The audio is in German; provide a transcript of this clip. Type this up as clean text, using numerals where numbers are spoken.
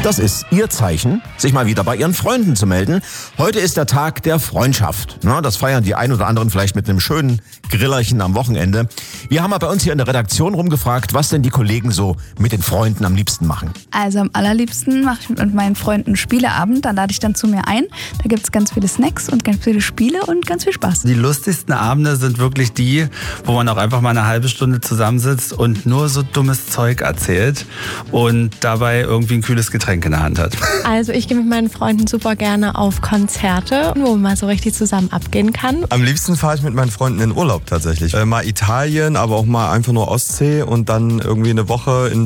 Das ist Ihr Zeichen, sich mal wieder bei Ihren Freunden zu melden. Heute ist der Tag der Freundschaft. Na, das feiern die ein oder anderen vielleicht mit einem schönen Grillerchen am Wochenende. Wir haben mal bei uns hier in der Redaktion rumgefragt, was denn die Kollegen so mit den Freunden am liebsten machen. Also am allerliebsten mache ich mit meinen Freunden einen Spieleabend. Da lade ich dann zu mir ein. Da gibt es ganz viele Snacks und ganz viele Spiele und ganz viel Spaß. Die lustigsten Abende sind wirklich die, wo man auch einfach mal eine halbe Stunde zusammensitzt und nur so dummes Zeug erzählt und dabei irgendwie ein kühles Getränk in der Hand hat. Also ich gehe mit meinen Freunden super gerne auf Konzerte, wo man so richtig zusammen abgehen kann. Am liebsten fahre ich mit meinen Freunden in Urlaub tatsächlich. Mal Italien, aber auch mal einfach nur Ostsee und dann irgendwie eine Woche in